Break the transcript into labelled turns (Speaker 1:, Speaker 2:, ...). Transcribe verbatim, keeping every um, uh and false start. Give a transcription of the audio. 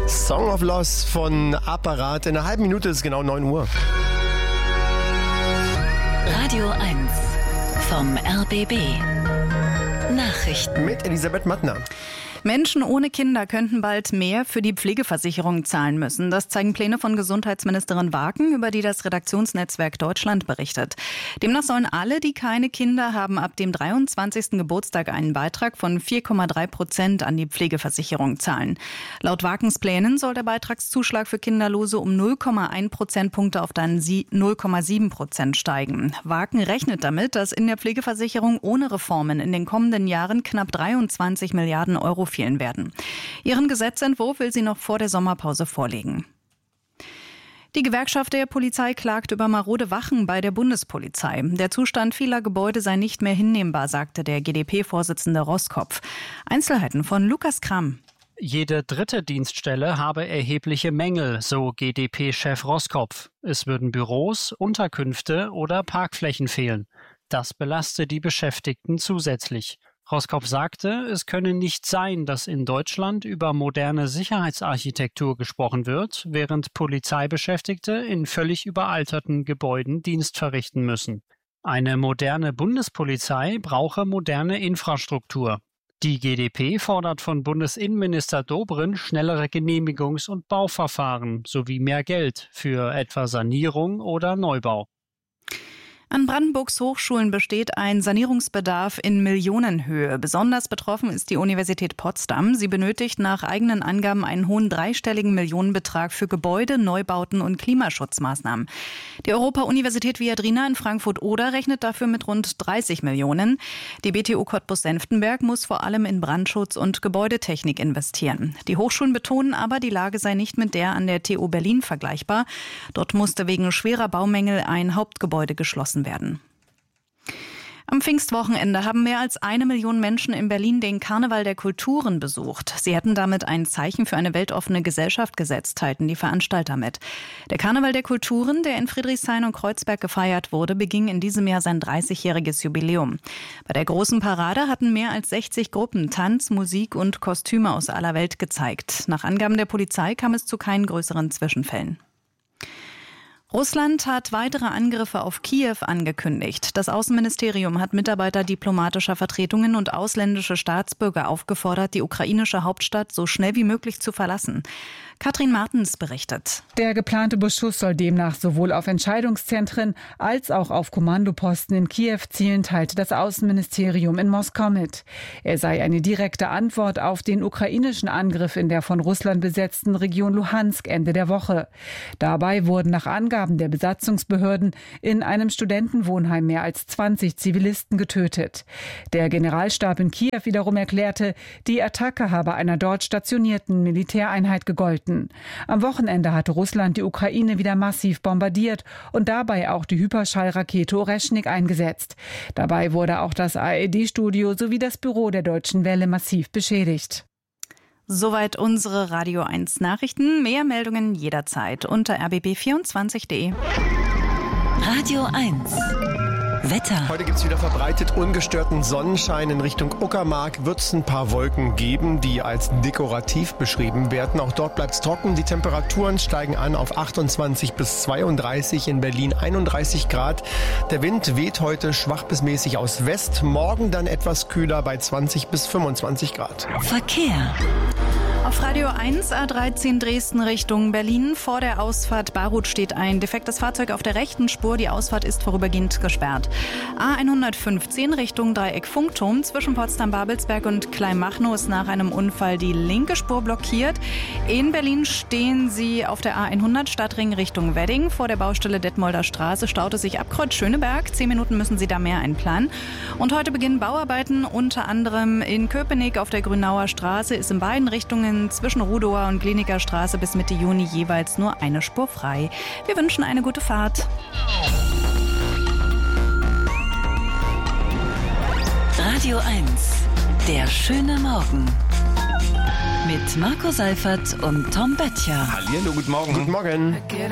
Speaker 1: Song of Loss von Apparat. In einer halben Minute ist es genau neun Uhr.
Speaker 2: Radio eins vom R B B. Nachrichten
Speaker 1: mit Elisabeth Mattner.
Speaker 3: Menschen ohne Kinder könnten bald mehr für die Pflegeversicherung zahlen müssen. Das zeigen Pläne von Gesundheitsministerin Waken, über die das Redaktionsnetzwerk Deutschland berichtet. Demnach sollen alle, die keine Kinder haben, ab dem dreiundzwanzigsten Geburtstag einen Beitrag von vier Komma drei Prozent an die Pflegeversicherung zahlen. Laut Wakens Plänen soll der Beitragszuschlag für Kinderlose um null Komma eins Prozentpunkte auf dann null Komma sieben Prozent steigen. Waken rechnet damit, dass in der Pflegeversicherung ohne Reformen in den kommenden Jahren knapp dreiundzwanzig Milliarden Euro fehlen werden. Ihren Gesetzentwurf will sie noch vor der Sommerpause vorlegen. Die Gewerkschaft der Polizei klagt über marode Wachen bei der Bundespolizei. Der Zustand vieler Gebäude sei nicht mehr hinnehmbar, sagte der G d P-Vorsitzende Roskopf. Einzelheiten von Lukas Kramm.
Speaker 4: Jede dritte Dienststelle habe erhebliche Mängel, so G d P-Chef Roskopf. Es würden Büros, Unterkünfte oder Parkflächen fehlen. Das belaste die Beschäftigten zusätzlich. Roskopf sagte, es könne nicht sein, dass in Deutschland über moderne Sicherheitsarchitektur gesprochen wird, während Polizeibeschäftigte in völlig überalterten Gebäuden Dienst verrichten müssen. Eine moderne Bundespolizei brauche moderne Infrastruktur. Die G d P fordert von Bundesinnenminister Dobrindt schnellere Genehmigungs- und Bauverfahren sowie mehr Geld für etwa Sanierung oder Neubau.
Speaker 3: An Brandenburgs Hochschulen besteht ein Sanierungsbedarf in Millionenhöhe. Besonders betroffen ist die Universität Potsdam. Sie benötigt nach eigenen Angaben einen hohen dreistelligen Millionenbetrag für Gebäude, Neubauten und Klimaschutzmaßnahmen. Die Europa-Universität Viadrina in Frankfurt-Oder rechnet dafür mit rund dreißig Millionen. Die B T U Cottbus-Senftenberg muss vor allem in Brandschutz und Gebäudetechnik investieren. Die Hochschulen betonen aber, die Lage sei nicht mit der an der T U Berlin vergleichbar. Dort musste wegen schwerer Baumängel ein Hauptgebäude geschlossen werden. Am Pfingstwochenende haben mehr als eine Million Menschen in Berlin den Karneval der Kulturen besucht. Sie hätten damit ein Zeichen für eine weltoffene Gesellschaft gesetzt, teilten die Veranstalter mit. Der Karneval der Kulturen, der in Friedrichshain und Kreuzberg gefeiert wurde, beging in diesem Jahr sein dreißigjähriges Jubiläum. Bei der großen Parade hatten mehr als sechzig Gruppen Tanz, Musik und Kostüme aus aller Welt gezeigt. Nach Angaben der Polizei kam es zu keinen größeren Zwischenfällen. Russland hat weitere Angriffe auf Kiew angekündigt. Das Außenministerium hat Mitarbeiter diplomatischer Vertretungen und ausländische Staatsbürger aufgefordert, die ukrainische Hauptstadt so schnell wie möglich zu verlassen. Katrin Martens berichtet.
Speaker 5: Der geplante Beschuss soll demnach sowohl auf Entscheidungszentren als auch auf Kommandoposten in Kiew zielen, teilte das Außenministerium in Moskau mit. Er sei eine direkte Antwort auf den ukrainischen Angriff in der von Russland besetzten Region Luhansk Ende der Woche. Dabei wurden nach Angaben der Besatzungsbehörden in einem Studentenwohnheim mehr als zwanzig Zivilisten getötet. Der Generalstab in Kiew wiederum erklärte, die Attacke habe einer dort stationierten Militäreinheit gegolten. Am Wochenende hatte Russland die Ukraine wieder massiv bombardiert und dabei auch die Hyperschallrakete Oreschnik eingesetzt. Dabei wurde auch das A R D-Studio sowie das Büro der Deutschen Welle massiv beschädigt.
Speaker 3: Soweit unsere Radio eins Nachrichten. Mehr Meldungen jederzeit unter r b b vierundzwanzig punkt de.
Speaker 2: Radio eins Wetter.
Speaker 1: Heute gibt es wieder verbreitet ungestörten Sonnenschein. In Richtung Uckermark wird es ein paar Wolken geben, die als dekorativ beschrieben werden. Auch dort bleibt es trocken. Die Temperaturen steigen an auf achtundzwanzig bis zweiunddreißig, in Berlin einunddreißig Grad. Der Wind weht heute schwach bis mäßig aus West. Morgen dann etwas kühler bei zwanzig bis fünfundzwanzig Grad.
Speaker 2: Verkehr.
Speaker 3: Auf Radio eins A dreizehn Dresden Richtung Berlin. Vor der Ausfahrt Barut steht ein defektes Fahrzeug auf der rechten Spur. Die Ausfahrt ist vorübergehend gesperrt. A hundertfünfzehn Richtung Dreieck Funkturm. Zwischen Potsdam-Babelsberg und Kleinmachnow ist nach einem Unfall die linke Spur blockiert. In Berlin stehen Sie auf der A hundert Stadtring Richtung Wedding. Vor der Baustelle Detmolder Straße staut es sich ab Kreuz Schöneberg. Zehn Minuten müssen Sie da mehr einplanen. Und heute beginnen Bauarbeiten, unter anderem in Köpenick auf der Grünauer Straße. Ist in beiden Richtungen zwischen Rudower und Kliniker Straße bis Mitte Juni jeweils nur eine Spur frei. Wir wünschen eine gute Fahrt.
Speaker 2: Radio eins, der schöne Morgen. Mit Marco Seifert und Tom Böttcher.
Speaker 1: Hallihallo, guten Morgen. Guten Morgen.